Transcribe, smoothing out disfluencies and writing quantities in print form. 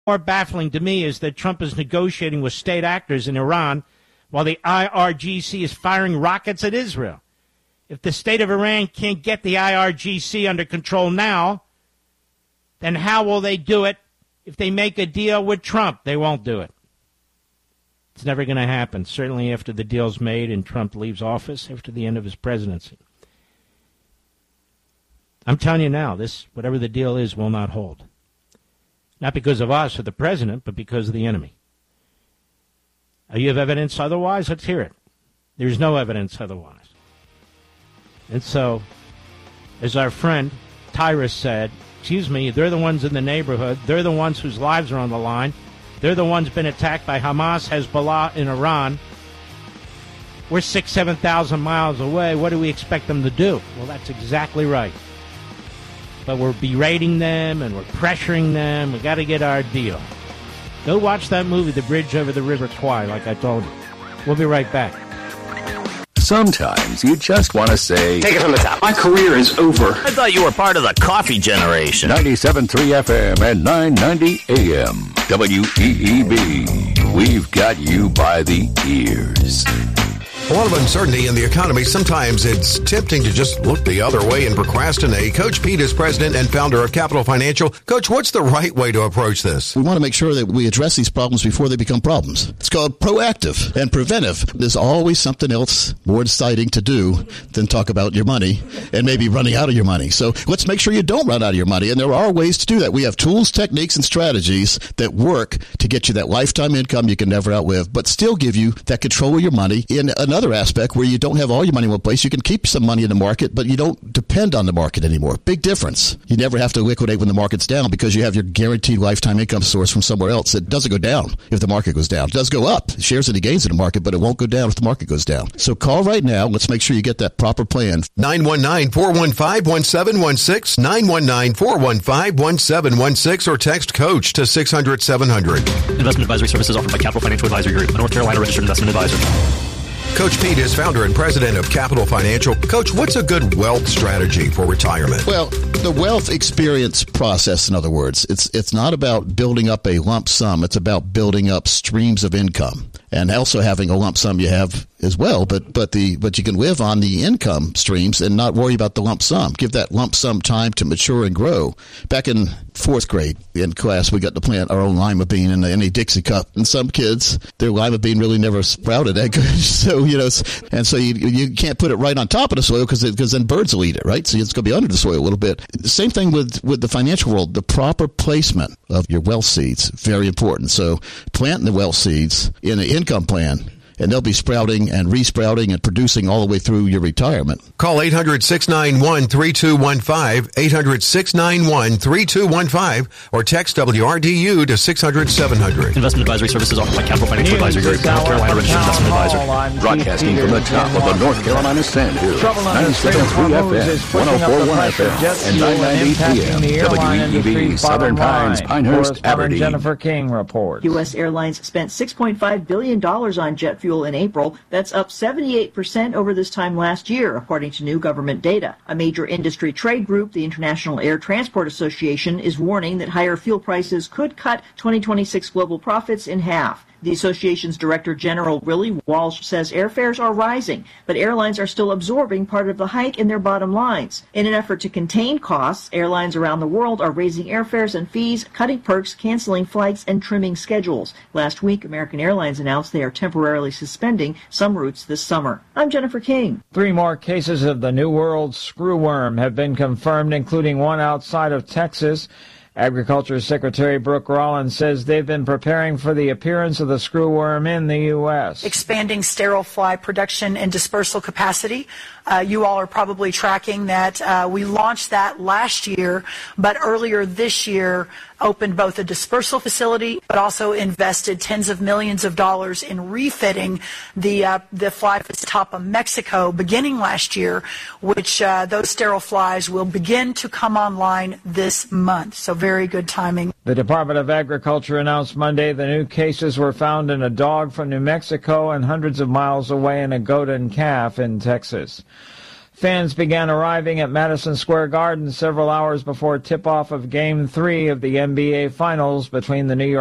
More baffling to me is that Trump is negotiating with state actors in Iran while the IRGC is firing rockets at Israel. If the state of Iran can't get the IRGC under control now, then how will they do it if they make a deal with Trump? They won't do it. It's never going to happen, certainly after the deal's made and Trump leaves office after the end of his presidency. I'm telling you now, this, whatever the deal is, will not hold. Not because of us or the president, but because of the enemy. You have evidence otherwise? Let's hear it. There's no evidence otherwise. And so, as our friend Tyrus said, they're the ones in the neighborhood. They're the ones whose lives are on the line. They're the ones been attacked by Hamas, Hezbollah in Iran. We're 6,000, 7,000 miles away. What do we expect them to do? Well, that's exactly right. But we're berating them and we're pressuring them. We got to get our deal. Go watch that movie, The Bridge Over the River Kwai, like I told you. We'll be right back. Sometimes you just want to say, take it from the top. My career is over. I thought you were part of the coffee generation. 97.3 FM and 990 AM. WEEB. We've got you by the ears. A lot of uncertainty in the economy. Sometimes it's tempting to just look the other way and procrastinate. Coach Pete is president and founder of Capital Financial. Coach, what's the right way to approach this? We want to make sure that we address these problems before they become problems. It's called proactive and preventive. There's always something else more exciting to do than talk about your money and maybe running out of your money. So let's make sure you don't run out of your money. And there are ways to do that. We have tools, techniques, and strategies that work to get you that lifetime income you can never outlive, but still give you that control of your money in another aspect where you don't have all your money in one place. You can keep some money in the market, but you don't depend on the market anymore. Big difference. You never have to liquidate when the market's down because you have your guaranteed lifetime income source from somewhere else. It doesn't go down if the market goes down. It does go up. It shares any gains in the market, but it won't go down if the market goes down. So call right now. Let's make sure you get that proper plan. 919-415-1716, 919-415-1716, or text COACH to 600-700. Investment advisory services offered by Capital Financial Advisory Group, a North Carolina registered investment advisor. Coach Pete is founder and president of Capital Financial. Coach, what's a good wealth strategy for retirement? Well, the wealth experience process, in other words, it's not about building up a lump sum. It's about building up streams of income, and also having a lump sum you have as well. But you can live on the income streams and not worry about the lump sum. Give that lump sum time to mature and grow. Back in fourth grade in class, we got to plant our own lima bean in a Dixie cup, and some kids, their lima bean really never sprouted that good. So you can't put it right on top of the soil because then birds will eat it, right? So it's going to be under the soil a little bit. Same thing with the financial world. The proper placement of your wealth seeds, very important. So planting the wealth seeds in an income plan, and they'll be sprouting and resprouting and producing all the way through your retirement. Call 800-691-3215, 800-691-3215, or text WRDU to 600-700. Investment advisory services offered by Capital Financial Advisory Group, North Carolina registered investment advisor. Broadcasting from the top of the North Carolina Sand Hills, 97.3 FM, 104.1 FM, and 990 AM, WEEB, Southern Pines, Pinehurst, Aberdeen. Jennifer King reports. U.S. Airlines spent $6.5 billion on jet fuel in April. That's up 78% over this time last year, according to new government data. A major industry trade group, the International Air Transport Association, is warning that higher fuel prices could cut 2026 global profits in half. The association's Director General Willie Walsh says airfares are rising, but airlines are still absorbing part of the hike in their bottom lines. In an effort to contain costs, airlines around the world are raising airfares and fees, cutting perks, canceling flights, and trimming schedules. Last week, American Airlines announced they are temporarily suspending some routes this summer. I'm Jennifer King. 3 more cases of the New World screwworm have been confirmed, including one outside of Texas. Agriculture Secretary Brooke Rollins says they've been preparing for the appearance of the screwworm in the U.S. Expanding sterile fly production and dispersal capacity. You all are probably tracking that we launched that last year, but earlier this year opened both a dispersal facility, but also invested tens of millions of dollars in refitting the fly at the top of Mexico beginning last year, which those sterile flies will begin to come online this month. So very good timing. The Department of Agriculture announced Monday the new cases were found in a dog from New Mexico and hundreds of miles away in a goat and calf in Texas. Fans began arriving at Madison Square Garden several hours before tip-off of Game 3 of the NBA Finals between the New York